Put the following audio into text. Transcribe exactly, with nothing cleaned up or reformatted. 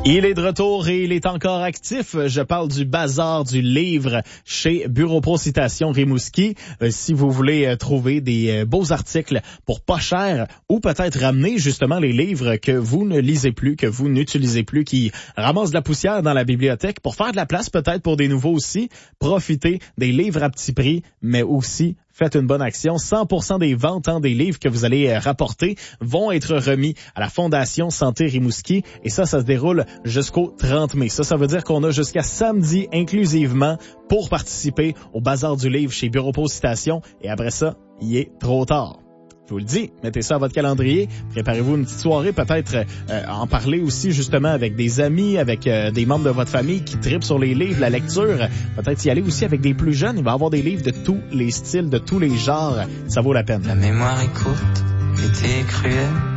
Il est de retour et il est encore actif. Je parle du bazar du livre chez Bureau Pro Citation Rimouski. Euh, si vous voulez euh, trouver des euh, beaux articles pour pas cher ou peut-être ramener justement les livres que vous ne lisez plus, que vous n'utilisez plus, qui ramassent de la poussière dans la bibliothèque pour faire de la place peut-être pour des nouveaux aussi, profitez des livres à petit prix, mais aussi faites une bonne action. cent pour cent des ventes hein, des livres que vous allez rapporter vont être remis à la Fondation Santé Rimouski. Et ça, ça se déroule jusqu'au trente mai. Ça, ça veut dire qu'on a jusqu'à samedi inclusivement pour participer au Bazar du livre chez Bureau Pro Citation. Et après ça, il est trop tard. Je vous le dis, mettez ça à votre calendrier, préparez-vous une petite soirée, peut-être euh, en parler aussi justement avec des amis, avec euh, des membres de votre famille qui tripent sur les livres, la lecture, peut-être y aller aussi avec des plus jeunes, il va y avoir des livres de tous les styles, de tous les genres, ça vaut la peine. La mémoire est courte, l'été est cruel.